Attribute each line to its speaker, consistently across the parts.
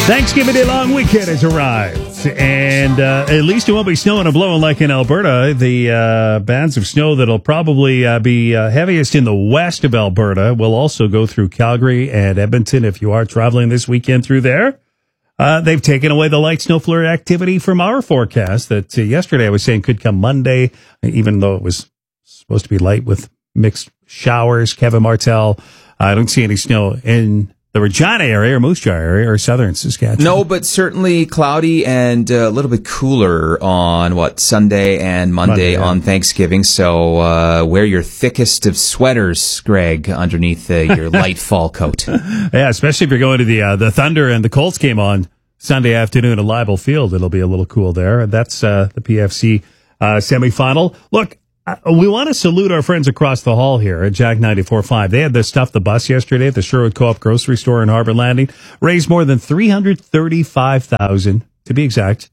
Speaker 1: Thanksgiving Day long weekend has arrived, and at least it won't be snowing and blowing like in Alberta. The bands of snow that'll probably be heaviest in the west of Alberta will also go through Calgary and Edmonton if you are traveling this weekend through there. They've taken away the light snow flurry activity from our forecast that yesterday I was saying could come Monday, even though it was supposed to be light with mixed showers. Kevin Martel, I don't see any snow in the Regina area or Moose Jaw area or southern Saskatchewan.
Speaker 2: No, but certainly cloudy and a little bit cooler on Sunday and Monday on Thanksgiving. So wear your thickest of sweaters, Greg, underneath your light fall coat.
Speaker 1: Yeah, especially if you're going to the Thunder and the Colts game on Sunday afternoon at Leibel Field. It'll be a little cool there. That's the PFC semifinal. Look, we want to salute our friends across the hall here at Jack 94.5. They had the Stuff the Bus yesterday at the Sherwood Co-op grocery store in Harbour Landing. Raised more than $335,000, to be exact,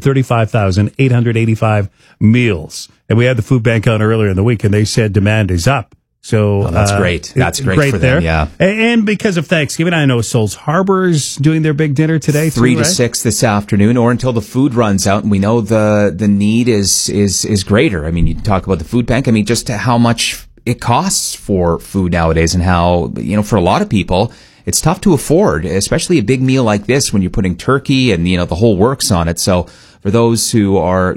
Speaker 1: $335,885 meals. And we had the food bank on earlier in the week, and they said demand is up. So
Speaker 2: that's great. That's great for them, yeah.
Speaker 1: And because of Thanksgiving, I know Souls Harbor's doing their big dinner today,
Speaker 2: 3 to 6 this afternoon, or until the food runs out, and we know the need is greater. I mean, you talk about the food bank. I mean, just how much it costs for food nowadays, and how, for a lot of people, it's tough to afford, especially a big meal like this when you're putting turkey and, the whole works on it. So for those who are,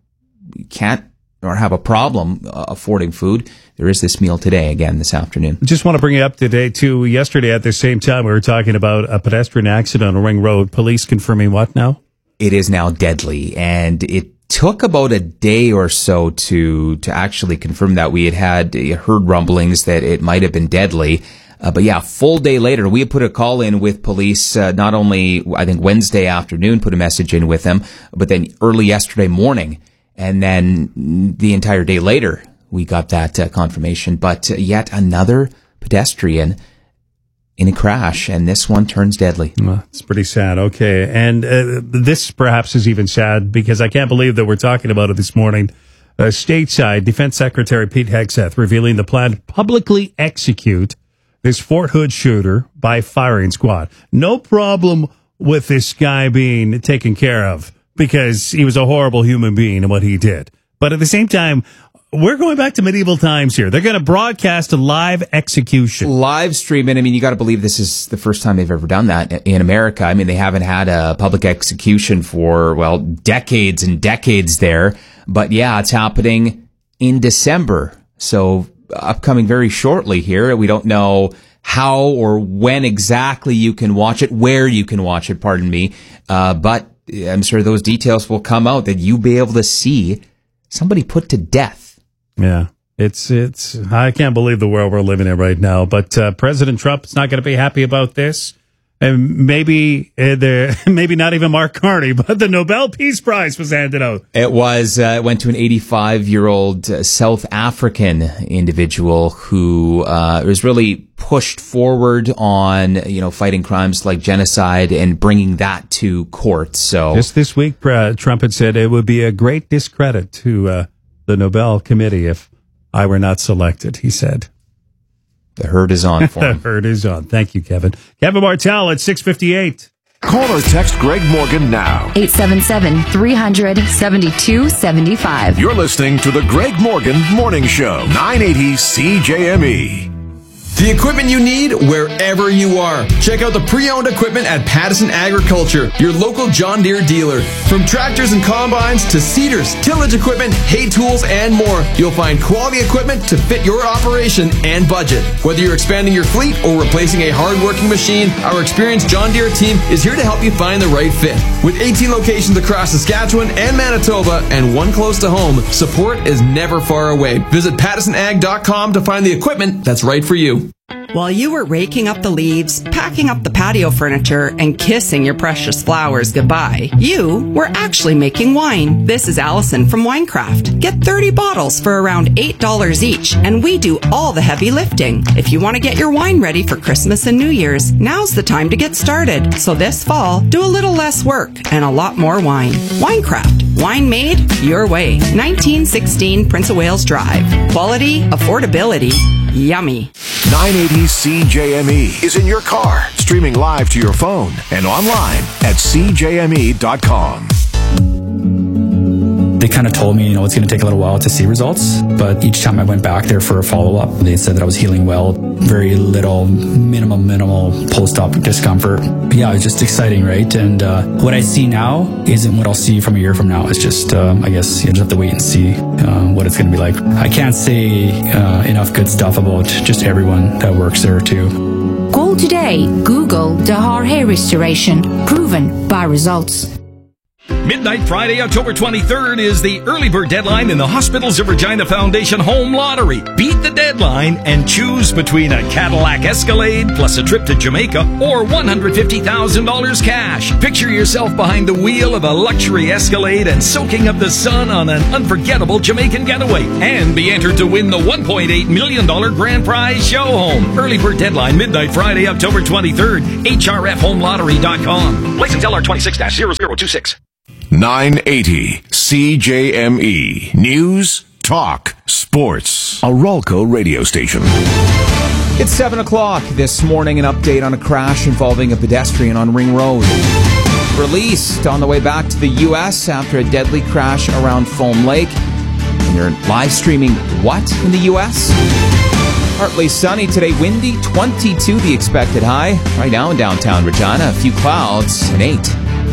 Speaker 2: can't or have a problem affording food, there is this meal today, again, this afternoon.
Speaker 1: Just want to bring you up to date, too. Yesterday at the same time, we were talking about a pedestrian accident on Ring Road. Police confirming what now?
Speaker 2: It is now deadly, and it took about a day or so to actually confirm that. We had heard rumblings that it might have been deadly. But yeah, a full day later, we had put a call in with police, not only, I think, Wednesday afternoon, put a message in with them, but then early yesterday morning. And then the entire day later, we got that confirmation. But yet another pedestrian in a crash, and this one turns deadly.
Speaker 1: Well, it's pretty sad. Okay. And this perhaps is even sad because I can't believe that we're talking about it this morning. Stateside, Defense Secretary Pete Hegseth revealing the plan to publicly execute this Fort Hood shooter by firing squad. No problem with this guy being taken care of, because he was a horrible human being and what he did. But at the same time, we're going back to medieval times here. They're going to broadcast a live execution.
Speaker 2: Live stream. And I mean, you got to believe this is the first time they've ever done that in America. I mean, they haven't had a public execution for, decades and decades there. But yeah, it's happening in December. So upcoming very shortly here. We don't know how or when exactly you can watch it, where you can watch it, pardon me. But I'm sure those details will come out that you'll be able to see somebody put to death.
Speaker 1: Yeah, it's. I can't believe the world we're living in right now. But President Trump's not going to be happy about this, and maybe not even Mark Carney, but the Nobel Peace Prize was handed out.
Speaker 2: It was. It went to an 85-year-old South African individual who was really pushed forward on, fighting crimes like genocide and bringing that to court. So
Speaker 1: just this week, Trump had said it would be a great discredit to the Nobel Committee if I were not selected, he said.
Speaker 2: The herd is on for him.
Speaker 1: The herd is on. Thank you, Kevin. Kevin Martel at 6:58.
Speaker 3: Call or text Greg Morgan now.
Speaker 4: 877-300-7275.
Speaker 3: You're listening to the Greg Morgan Morning Show, 980 CJME.
Speaker 5: The equipment you need wherever you are. Check out the pre-owned equipment at Pattison Agriculture, your local John Deere dealer. From tractors and combines to seeders, tillage equipment, hay tools, and more, you'll find quality equipment to fit your operation and budget. Whether you're expanding your fleet or replacing a hard-working machine, our experienced John Deere team is here to help you find the right fit. With 18 locations across Saskatchewan and Manitoba and one close to home, support is never far away. Visit PattisonAg.com to find the equipment that's right for you.
Speaker 6: While you were raking up the leaves, packing up the patio furniture, and kissing your precious flowers goodbye, you were actually making wine. This is Allison from Winecraft. Get 30 bottles for around $8 each, and we do all the heavy lifting. If you want to get your wine ready for Christmas and New Year's, now's the time to get started. So this fall, do a little less work and a lot more wine. Winecraft. Wine made your way. 1916 Prince of Wales Drive. Quality, affordability, yummy.
Speaker 3: 980 CJME is in your car. streaming live to your phone and online at CJME.com.
Speaker 7: They kind of told me, it's going to take a little while to see results, but each time I went back there for a follow-up, they said that I was healing well, very little, minimal post-op discomfort. But yeah, it's just exciting, right? And what I see now isn't what I'll see from a year from now. It's just, I guess you just have to wait and see what it's going to be like. I can't say enough good stuff about just everyone that works there too.
Speaker 4: Call today. Google Dahar Hair Restoration. Proven by results.
Speaker 8: Midnight Friday, October 23rd is the early bird deadline in the Hospitals of Regina Foundation Home Lottery. Beat the deadline and choose between a Cadillac Escalade plus a trip to Jamaica or $150,000 cash. Picture yourself behind the wheel of a luxury Escalade and soaking up the sun on an unforgettable Jamaican getaway. And be entered to win the $1.8 million grand prize show home. Early bird deadline, midnight Friday, October 23rd. HRFHomeLottery.com. License LR 26-0026.
Speaker 3: 980 CJME News, Talk, Sports. A Ralco radio station.
Speaker 2: It's 7 o'clock this morning. An update on a crash involving a pedestrian on Ring Road. Released on the way back to the U.S. after a deadly crash around Foam Lake. And you're live streaming what in the U.S.? Partly sunny today, windy, 22 the expected high. Right now in downtown Regina, a few clouds, and 8.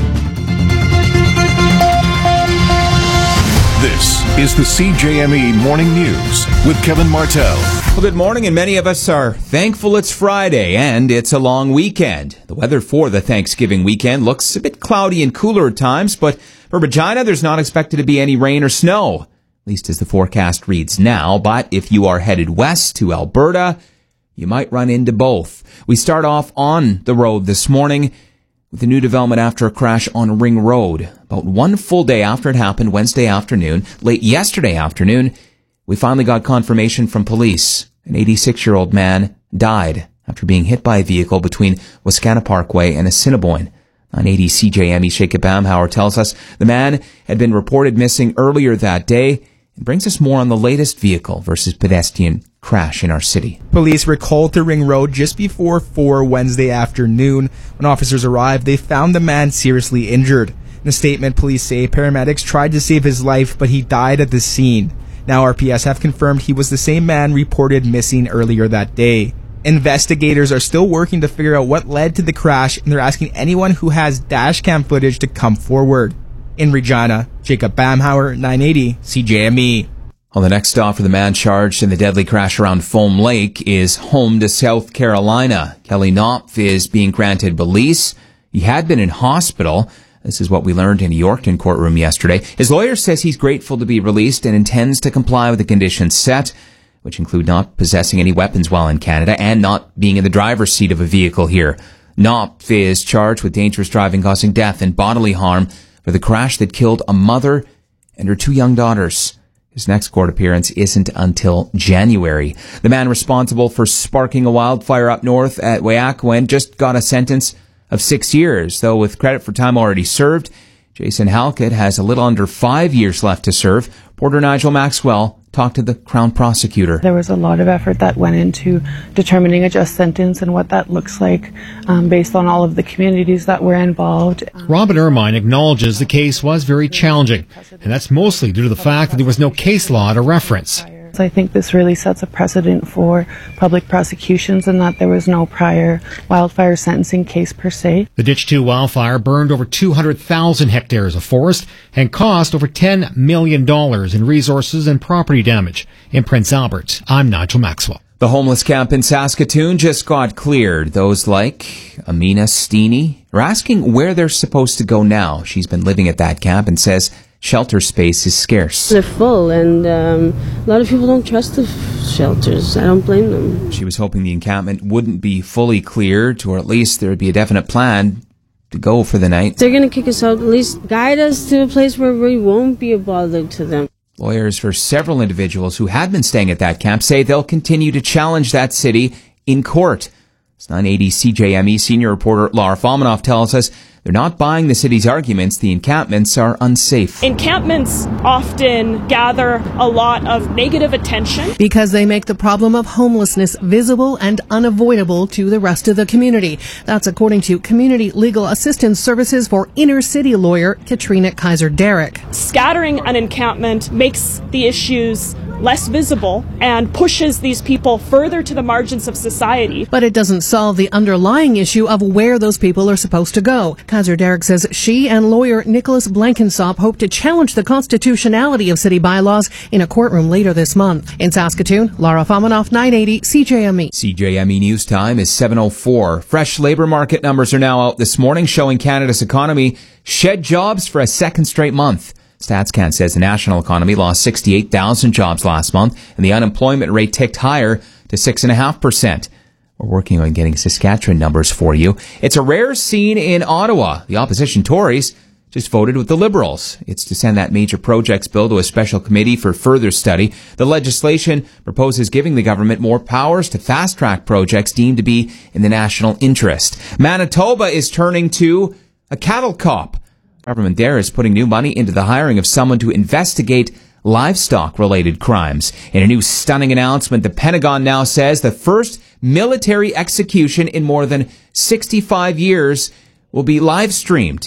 Speaker 3: This is the CJME Morning News with Kevin Martell.
Speaker 2: Well, good morning, and many of us are thankful it's Friday and it's a long weekend. The weather for the Thanksgiving weekend looks a bit cloudy and cooler at times, but for Regina, there's not expected to be any rain or snow, at least as the forecast reads now. But if you are headed west to Alberta, you might run into both. We start off on the road this morning with a new development after a crash on Ring Road. About one full day after it happened, Wednesday afternoon, late yesterday afternoon, we finally got confirmation from police. An 86-year-old man died after being hit by a vehicle between Wascana Parkway and Assiniboine. 980 CJME Jacob Bamhauer tells us the man had been reported missing earlier that day and brings us more on the latest vehicle versus pedestrian crash in our city.
Speaker 9: Police were called to Ring Road just before 4 Wednesday afternoon. When officers arrived, they found the man seriously injured. In a statement, police say paramedics tried to save his life, but he died at the scene. Now RPS have confirmed he was the same man reported missing earlier that day. Investigators are still working to figure out what led to the crash, and they're asking anyone who has dashcam footage to come forward. In Regina, Jacob Bamhauer, 980 CJME.
Speaker 2: Well, the next stop for the man charged in the deadly crash around Foam Lake is home to South Carolina. Kelly Knopf is being granted release. He had been in hospital. This is what we learned in a Yorkton courtroom yesterday. His lawyer says he's grateful to be released and intends to comply with the conditions set, which include not possessing any weapons while in Canada and not being in the driver's seat of a vehicle here. Knopf is charged with dangerous driving causing death and bodily harm for the crash that killed a mother and her 2 young daughters. His next court appearance isn't until January. The man responsible for sparking a wildfire up north at Waiakwen just got a sentence of 6 years, though with credit for time already served. Jason Halkett has a little under 5 years left to serve. Reporter Nigel Maxwell talked to the Crown prosecutor.
Speaker 10: There was a lot of effort that went into determining a just sentence and what that looks like based on all of the communities that were involved.
Speaker 11: Robin Ermine acknowledges the case was very challenging, and that's mostly due to the fact that there was no case law to reference.
Speaker 10: I think this really sets a precedent for public prosecutions in that there was no prior wildfire sentencing case per se.
Speaker 11: The Ditch 2 wildfire burned over 200,000 hectares of forest and cost over $10 million in resources and property damage. In Prince Albert, I'm Nigel Maxwell.
Speaker 2: The homeless camp in Saskatoon just got cleared. Those like Amina Steeny are asking where they're supposed to go now. She's been living at that camp and says shelter space is scarce.
Speaker 12: They're full, and a lot of people don't trust the shelters. I don't blame them.
Speaker 2: She was hoping the encampment wouldn't be fully cleared, or at least there would be a definite plan to go for the night.
Speaker 12: They're going to kick us out, at least guide us to a place where we won't be a bother to them.
Speaker 2: Lawyers for several individuals who had been staying at that camp say they'll continue to challenge that city in court. It's 980 CJME senior reporter Laura Falmanoff tells us they're not buying the city's arguments the encampments are unsafe.
Speaker 13: Encampments often gather a lot of negative attention
Speaker 14: because they make the problem of homelessness visible and unavoidable to the rest of the community. That's according to Community Legal Assistance Services for Inner City lawyer Katrina Kaiser-Derrick.
Speaker 13: Scattering an encampment makes the issues less visible and pushes these people further to the margins of society.
Speaker 14: But it doesn't solve the underlying issue of where those people are supposed to go. Kaiser-Derrick says she and lawyer Nicholas Blankensop hope to challenge the constitutionality of city bylaws in a courtroom later this month. In Saskatoon, Lara Famanoff, 980 CJME.
Speaker 2: CJME News Time is 7:04. Fresh labor market numbers are now out this morning showing Canada's economy shed jobs for a second straight month. StatsCan says the national economy lost 68,000 jobs last month, and the unemployment rate ticked higher to 6.5%. We're working on getting Saskatchewan numbers for you. It's a rare scene in Ottawa. The opposition Tories just voted with the Liberals. It's to send that major projects bill to a special committee for further study. The legislation proposes giving the government more powers to fast-track projects deemed to be in the national interest. Manitoba is turning to a cattle cop. Government there is putting new money into the hiring of someone to investigate livestock-related crimes. In a new stunning announcement, the Pentagon now says the first military execution in more than 65 years will be live-streamed.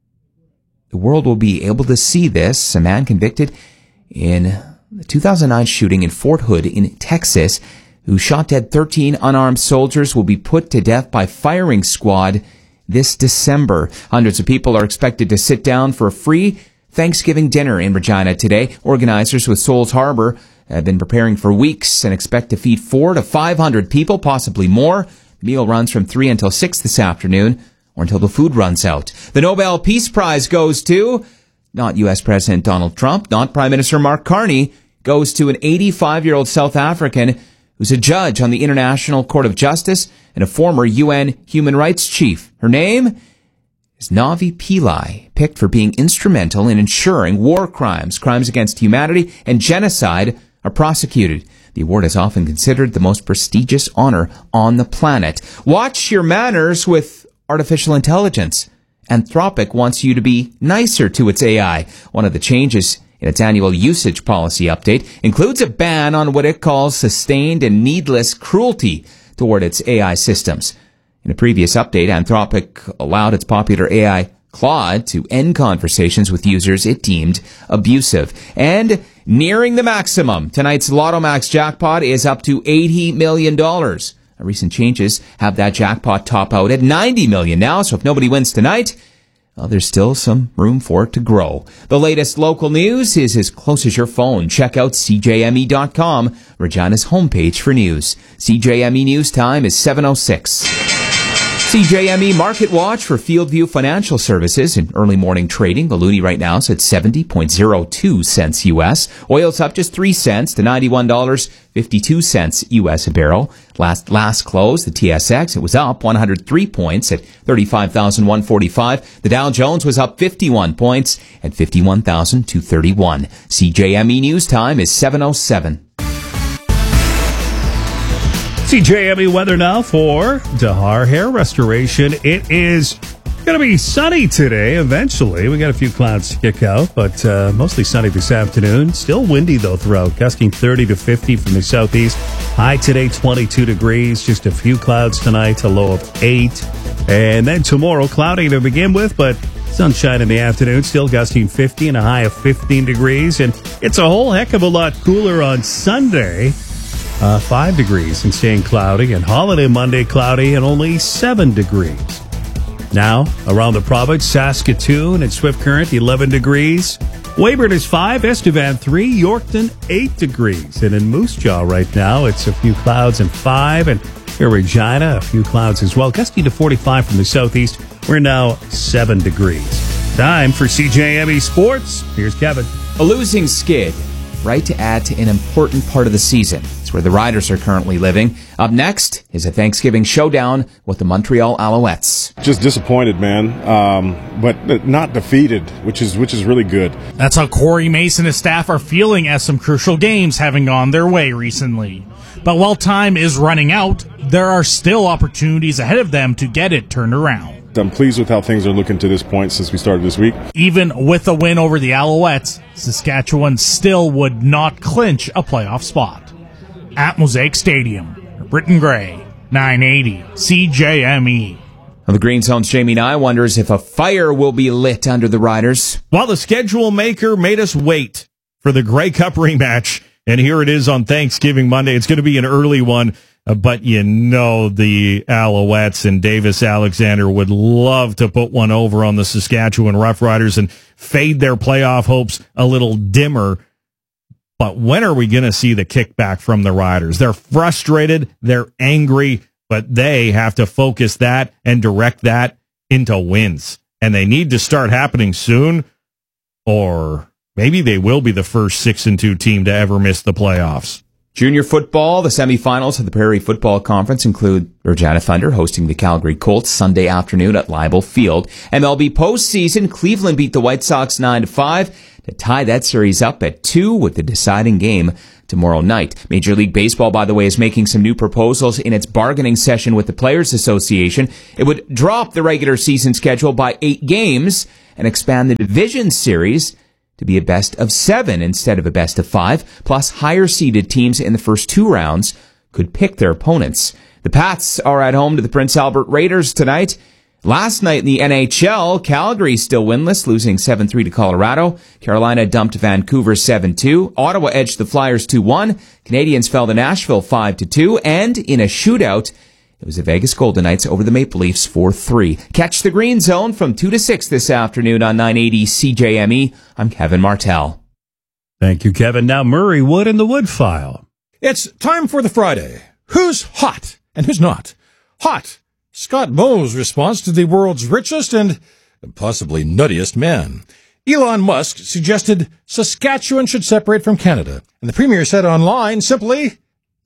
Speaker 2: The world will be able to see this. A man convicted in the 2009 shooting in Fort Hood in Texas, who shot dead 13 unarmed soldiers, will be put to death by firing squad this December. Hundreds of people are expected to sit down for a free Thanksgiving dinner in Regina today. Organizers with Souls Harbor have been preparing for weeks and expect to feed 400 to 500 people, possibly more. The meal runs from 3 until 6 this afternoon, or until the food runs out. The Nobel Peace Prize goes to not U.S. President Donald Trump, not Prime Minister Mark Carney, goes to an 85-year-old South African who's a judge on the International Court of Justice and a former UN human rights chief. Her name is Navi Pillay, picked for being instrumental in ensuring war crimes, crimes against humanity, and genocide are prosecuted. The award is often considered the most prestigious honor on the planet. Watch your manners with artificial intelligence. Anthropic wants you to be nicer to its AI. One of the changes in its annual usage policy update includes a ban on what it calls sustained and needless cruelty toward its AI systems. In a previous update, Anthropic allowed its popular AI Claude to end conversations with users it deemed abusive. And nearing the maximum, tonight's Lotto Max jackpot is up to $80 million. Recent changes have that jackpot top out at $90 million now, so if nobody wins tonight, well, there's still some room for it to grow. The latest local news is as close as your phone. Check out CJME.com, Regina's homepage for news. CJME News Time is 7:06. CJME Market Watch for Fieldview Financial Services in early morning trading. The loonie right now is at 70.02 cents U.S. Oil's up just 3 cents to $91.52 U.S. a barrel. Last close, the TSX, it was up 103 points at 35,145. The Dow Jones was up 51 points at 51,231. CJME News Time is 7:07.
Speaker 1: CJME weather now for Dahar Hair Restoration. It is going to be sunny today eventually. We got a few clouds to kick out, but mostly sunny this afternoon. Still windy, though, throughout, gusting 30 to 50 from the southeast. High today, 22 degrees. Just a few clouds tonight, a low of 8. And then tomorrow, cloudy to begin with, but sunshine in the afternoon. Still gusting 50 and a high of 15 degrees. And it's a whole heck of a lot cooler on Sunday. 5 degrees and staying cloudy, and holiday Monday cloudy and only 7 degrees. Now, around the province, Saskatoon and Swift Current, 11 degrees. Weyburn is 5, Estevan 3, Yorkton 8 degrees. And in Moose Jaw right now, it's a few clouds and 5. And here in Regina, a few clouds as well. Gusting to 45 from the southeast. We're now 7 degrees. Time for CJME Sports. Here's Kevin.
Speaker 2: A losing skid, right to add to an important part of the season. It's where the Riders are currently living. Up next is a Thanksgiving showdown with the Montreal Alouettes.
Speaker 15: Just disappointed, man, but not defeated, which is really good.
Speaker 16: That's how Corey Mace and his staff are feeling as some crucial games having gone their way recently. But while time is running out, there are still opportunities ahead of them to get it turned around.
Speaker 15: I'm pleased with how things are looking to this point since we started this week.
Speaker 16: Even with a win over the Alouettes, Saskatchewan still would not clinch a playoff spot. At Mosaic Stadium, Britton Gray, 980 CJME.
Speaker 2: On the Green Zone's Jamie Nye wonders if a fire will be lit under the Riders.
Speaker 1: Well, the schedule maker made us wait for the Grey Cup rematch, and here it is on Thanksgiving Monday. It's going to be an early one, but you know the Alouettes and Davis Alexander would love to put one over on the Saskatchewan Roughriders and fade their playoff hopes a little dimmer. But when are we going to see the kickback from the Riders? They're frustrated, they're angry, but they have to focus that and direct that into wins. And they need to start happening soon, or maybe they will be the first 6-2 team to ever miss the playoffs.
Speaker 2: Junior football, the semifinals of the Prairie Football Conference include Regina Thunder hosting the Calgary Colts Sunday afternoon at Leibel Field. MLB postseason, Cleveland beat the White Sox 9-5 to tie that series up at 2 with the deciding game tomorrow night. Major League Baseball, by the way, is making some new proposals in its bargaining session with the Players Association. It would drop the regular season schedule by 8 games and expand the division series to be a best of 7 instead of a best of 5. Plus, higher seeded teams in the first 2 rounds could pick their opponents. The Pats are at home to the Prince Albert Raiders tonight. Last night in the NHL, Calgary still winless, losing 7-3 to Colorado. Carolina dumped Vancouver 7-2. Ottawa edged the Flyers 2-1. Canadians fell to Nashville 5-2. And in a shootout, it was the Vegas Golden Knights over the Maple Leafs 4-3. Catch the Green Zone from 2 to 6 this afternoon on 980 CJME. I'm Kevin Martell.
Speaker 1: Thank you, Kevin. Now Murray Wood in the Wood File.
Speaker 17: It's time for the Friday. Who's hot and who's not? Hot. Scott Moe's response to the world's richest and possibly nuttiest man. Elon Musk suggested Saskatchewan should separate from Canada, and the Premier said online simply,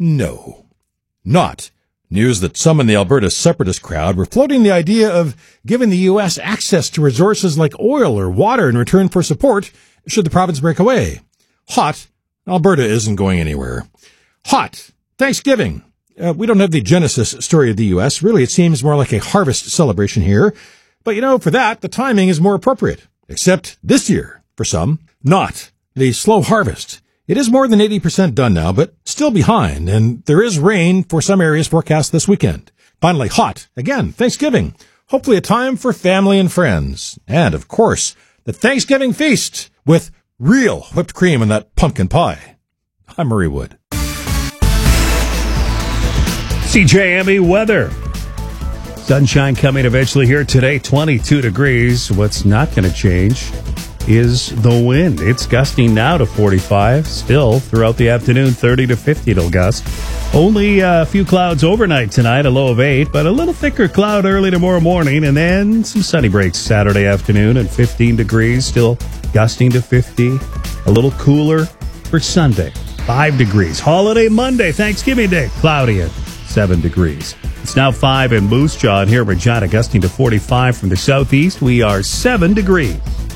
Speaker 17: no. Not. News that some in the Alberta separatist crowd were floating the idea of giving the U.S. access to resources like oil or water in return for support should the province break away. Hot. Alberta isn't going anywhere. Hot. Thanksgiving. We don't have the Genesis story of the U.S. Really, it seems more like a harvest celebration here. But, for that, the timing is more appropriate. Except this year, for some. Not. The slow harvest. It is more than 80% done now, but still behind, and there is rain for some areas forecast this weekend. Finally, hot. Again, Thanksgiving. Hopefully a time for family and friends. And, of course, the Thanksgiving feast with real whipped cream and that pumpkin pie. I'm Murray Wood.
Speaker 1: CJME weather. Sunshine coming eventually here today, 22 degrees. What's not going to change is the wind. It's gusting now to 45. Still, throughout the afternoon, 30 to 50 it'll gust. Only a few clouds overnight tonight, a low of 8, but a little thicker cloud early tomorrow morning, and then some sunny breaks Saturday afternoon at 15 degrees, still gusting to 50. A little cooler for Sunday, 5 degrees. Holiday Monday, Thanksgiving Day, cloudy at 7 degrees. It's now 5 in Moose Jaw, and here in Regina, gusting to 45 from the southeast. We are 7 degrees.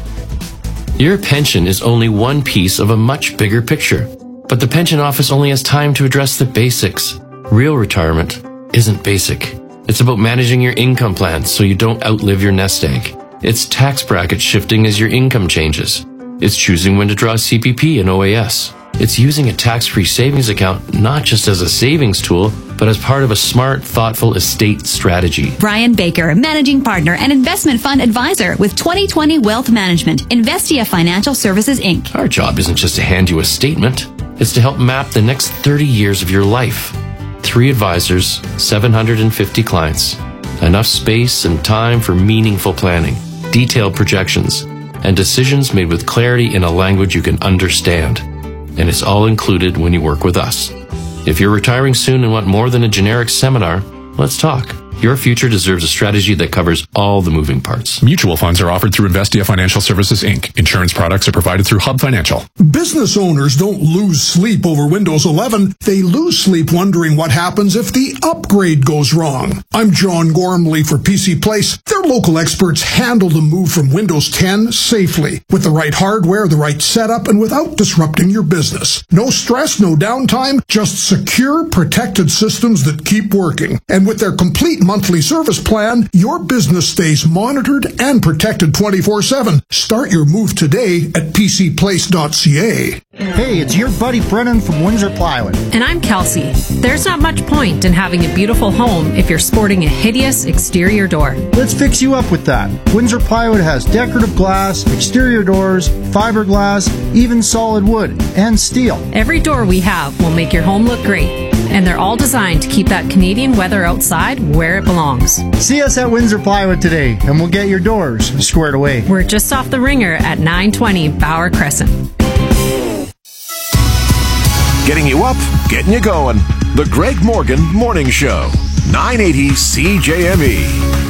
Speaker 18: Your pension is only one piece of a much bigger picture, but the pension office only has time to address the basics. Real retirement isn't basic. It's about managing your income plans so you don't outlive your nest egg. It's tax bracket shifting as your income changes. It's choosing when to draw CPP and OAS. It's using a tax-free savings account not just as a savings tool, but as part of a smart, thoughtful estate strategy.
Speaker 19: Brian Baker, Managing Partner and Investment Fund Advisor with 2020 Wealth Management, Investia Financial Services, Inc.
Speaker 18: Our job isn't just to hand you a statement. It's to help map the next 30 years of your life. 3 advisors, 750 clients. Enough space and time for meaningful planning, detailed projections, and decisions made with clarity in a language you can understand. And it's all included when you work with us. If you're retiring soon and want more than a generic seminar, let's talk. Your future deserves a strategy that covers all the moving parts.
Speaker 20: Mutual funds are offered through Investia Financial Services, Inc. Insurance products are provided through Hub Financial.
Speaker 21: Business owners don't lose sleep over Windows 11. They lose sleep wondering what happens if the upgrade goes wrong. I'm John Gormley for PC Place. Their local experts handle the move from Windows 10 safely, with the right hardware, the right setup, and without disrupting your business. No stress, no downtime, just secure, protected systems that keep working. And with their complete monthly service plan, your business stays monitored and protected 24/7. Start your move today at pcplace.ca.
Speaker 5: Hey, it's your buddy Brennan from Windsor Plywood.
Speaker 22: And I'm Kelsey. There's not much point in having a beautiful home if you're sporting a hideous exterior door.
Speaker 5: Let's fix you up with that. Windsor Plywood has decorative glass, exterior doors, fiberglass, even solid wood, and steel.
Speaker 22: Every door we have will make your home look great. And they're all designed to keep that Canadian weather outside where it belongs.
Speaker 5: See us at Windsor Plywood today, and we'll get your doors squared away.
Speaker 22: We're just off the Ringer at 920 Bauer Crescent.
Speaker 3: Getting you up, getting you going. The Greg Morgan Morning Show. 980 CJME.